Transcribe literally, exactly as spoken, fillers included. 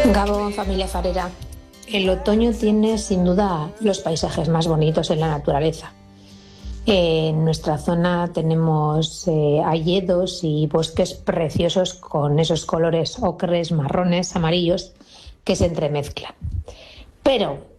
Gabón, familia farera. El otoño tiene sin duda los paisajes más bonitos en la naturaleza. En nuestra zona tenemos eh, hayedos y bosques preciosos con esos colores ocres, marrones, amarillos que se entremezclan. Pero